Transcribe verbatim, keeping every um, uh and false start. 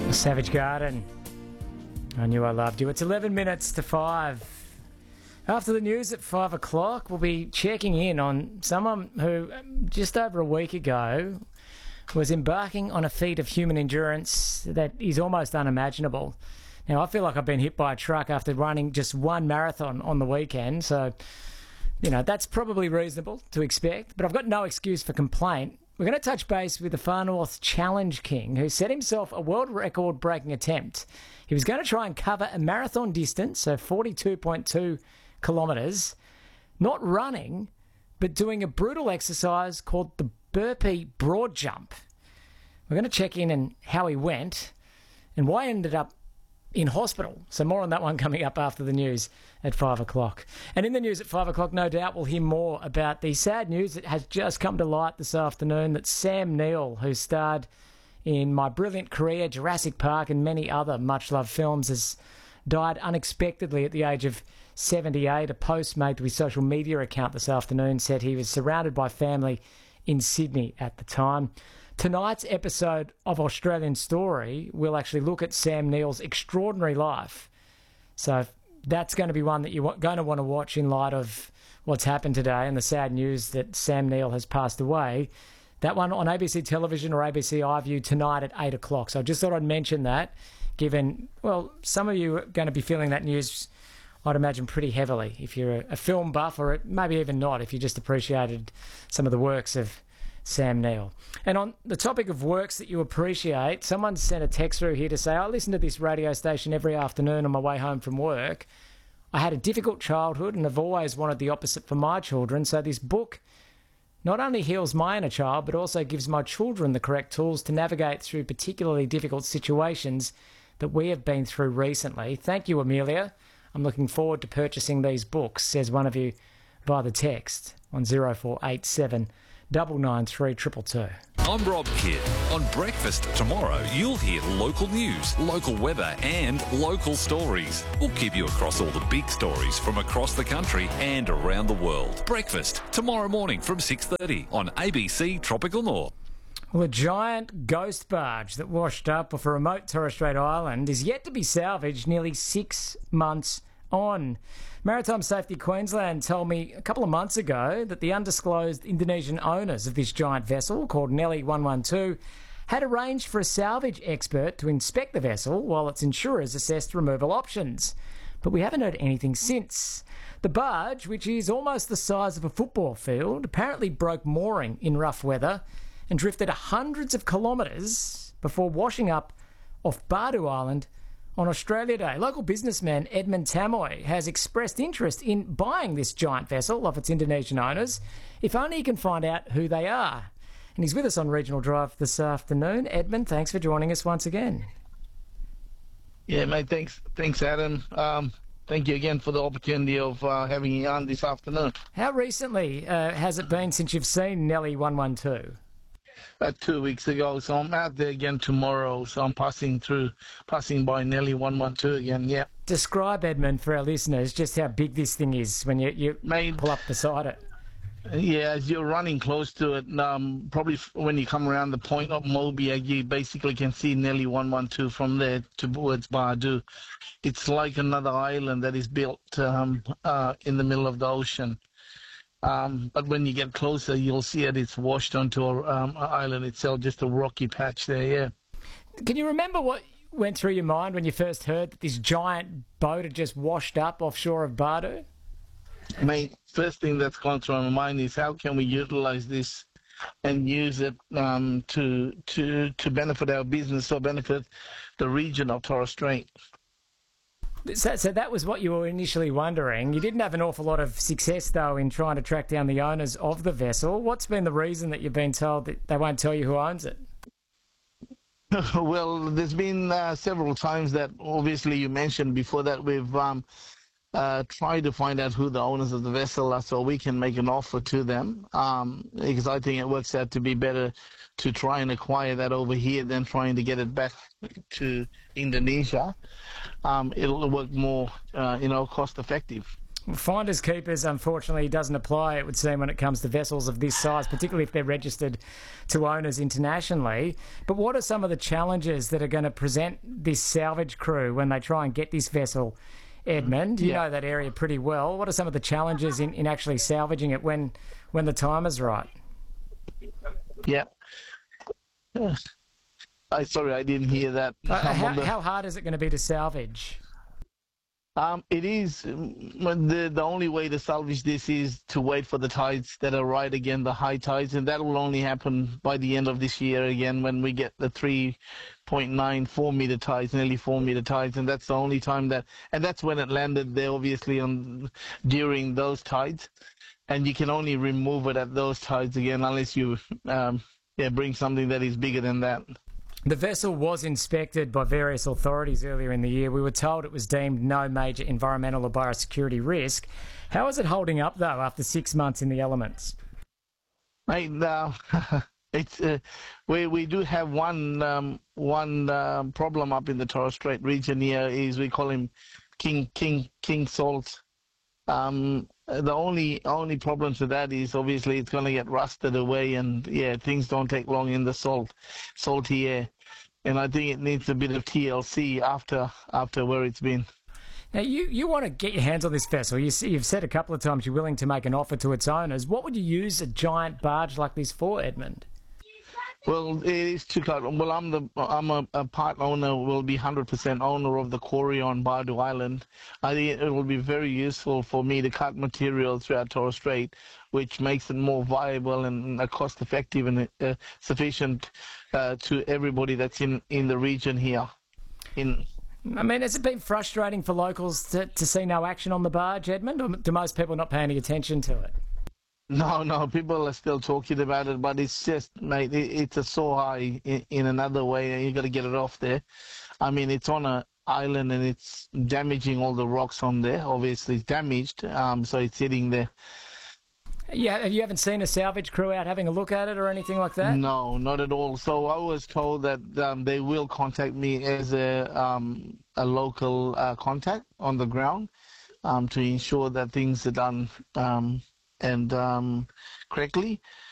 Savage Garden. I knew I loved you. It's eleven minutes to five. After the news at five o'clock, we'll be checking in on someone who just over a week ago was embarking on a feat of human endurance that is almost unimaginable. Now, I feel like I've been hit by a truck after running just one marathon on the weekend, so, you know, that's probably reasonable to expect, but I've got no excuse for complaint. We're going to touch base with the Far North Challenge King, who set himself a world record-breaking attempt. He was going to try and cover a marathon distance, so forty-two point two kilometres, not running, but doing a brutal exercise called the burpee broad jump. We're going to check in on how he went and why he ended up in hospital. So more on that one coming up after the news at five o'clock. And in the news at five o'clock, no doubt we'll hear more about the sad news that has just come to light this afternoon that Sam Neill, who starred in My Brilliant Career, Jurassic Park and many other much-loved films, has died unexpectedly at the age of seventy-eight. A post made to his social media account this afternoon said he was surrounded by family in Sydney at the time. Tonight's episode of Australian Story will actually look at Sam Neill's extraordinary life. So that's going to be one that you're going to want to watch in light of what's happened today and the sad news that Sam Neill has passed away. That one on A B C Television or A B C iView tonight at eight o'clock. So I just thought I'd mention that, given, well, some of you are going to be feeling that news, I'd imagine, pretty heavily if you're a, a film buff, or maybe even not if you just appreciated some of the works of Sam Neill. And on the topic of works that you appreciate, someone sent a text through here to say, I listen to this radio station every afternoon on my way home from work. I had a difficult childhood and have always wanted the opposite for my children, so this book not only heals my inner child, but also gives my children the correct tools to navigate through particularly difficult situations that we have been through recently. Thank you, Amelia. I'm looking forward to purchasing these books, says one of you via the text on zero four eight seven nine nine three two two two. I'm Rob Kidd. On Breakfast tomorrow, you'll hear local news, local weather and local stories. We'll keep you across all the big stories from across the country and around the world. Breakfast tomorrow morning from six thirty on A B C Tropical North. Well, a giant ghost barge that washed up off a remote Torres Strait island is yet to be salvaged nearly six months on. Maritime Safety Queensland told me a couple of months ago that the undisclosed Indonesian owners of this giant vessel, called Nelly one one two, had arranged for a salvage expert to inspect the vessel while its insurers assessed removal options. But we haven't heard anything since. The barge, which is almost the size of a football field, apparently broke mooring in rough weather and drifted hundreds of kilometres before washing up off Badu Island on Australia Day. Local businessman Edmund Tamoy has expressed interest in buying this giant vessel off its Indonesian owners, if only he can find out who they are. And he's with us on Regional Drive this afternoon. Edmund, thanks for joining us once again. Yeah, mate, thanks, thanks, Adam. Um, thank you again for the opportunity of uh, having you on this afternoon. How recently uh, has it been since you've seen Nelly one one two? About two weeks ago, so I'm out there again tomorrow, so I'm passing through, passing by Nelly one one two again, yeah. Describe, Edmund, for our listeners, just how big this thing is when you, you Mate, pull up beside it. Yeah, as you're running close to it, um, probably f- when you come around the point of Mobiag, you basically can see Nelly one one two from there towards Badu. It's like another island that is built um, uh, in the middle of the ocean. Um, but when you get closer, you'll see it. It's washed onto a um, island itself, just a rocky patch there, yeah. Can you remember what went through your mind when you first heard that this giant boat had just washed up offshore of Badu? Mate, first thing that's gone through my mind is how can we utilize this and use it um, to to to benefit our business or benefit the region of Torres Strait. So, so that was what you were initially wondering. You didn't have an awful lot of success, though, in trying to track down the owners of the vessel. What's been the reason that you've been told that they won't tell you who owns it? Well, there's been uh, several times that, obviously, you mentioned before that we've um, uh, tried to find out who the owners of the vessel are so we can make an offer to them, um, because I think it works out to be better to try and acquire that over here than trying to get it back to Indonesia. Um, it'll work more, uh, you know, cost effective. Finders keepers, unfortunately, doesn't apply, it would seem, when it comes to vessels of this size, particularly if they're registered to owners internationally. But what are some of the challenges that are going to present this salvage crew when they try and get this vessel, Edmund? You Yeah. know that area pretty well. What are some of the challenges in, in actually salvaging it when, when the time is right? Yeah. I sorry, I didn't hear that. Uh, I'm how, on the- how hard is it going to be to salvage? Um, it is um, the the only way to salvage this is to wait for the tides that are right again, the high tides, and that will only happen by the end of this year again when we get the three point nine four meter tides, nearly four meter tides, and that's the only time that, and that's when it landed there, obviously on during those tides, and you can only remove it at those tides again unless you um, yeah bring something that is bigger than that. The vessel was inspected by various authorities earlier in the year. We were told it was deemed no major environmental or biosecurity risk. How is it holding up, though, after six months in the elements? Mate, uh, it's uh, we we do have one um, one uh, problem up in the Torres Strait region here. Is we call him King King King Salt. Um, the only only problem to that is obviously it's going to get rusted away, and yeah, things don't take long in the salt salty air. And I think it needs a bit of T L C after after where it's been. Now, you, you want to get your hands on this vessel. You, you've said a couple of times you're willing to make an offer to its owners. What would you use a giant barge like this for, Edmund? Well, it is too close. Well, I'm the I'm a, a part owner. Will be one hundred percent owner of the quarry on Bardu Island. I think it will be very useful for me to cut material throughout Torres Strait, which makes it more viable and uh, cost effective and uh, sufficient uh, to everybody that's in in the region here. In I mean, has it been frustrating for locals to, to see no action on the barge, Edmund, or do most people not pay any attention to it? No, no, people are still talking about it, but it's just, mate, it, it's a so high in, in another way, and you got to get it off there. I mean, it's on a island, and it's damaging all the rocks on there. Obviously, it's damaged, um, so it's sitting there. Yeah, you haven't seen a salvage crew out having a look at it or anything like that? No, not at all. So I was told that um, they will contact me as a um, a local uh, contact on the ground um, to ensure that things are done um, and um, correctly.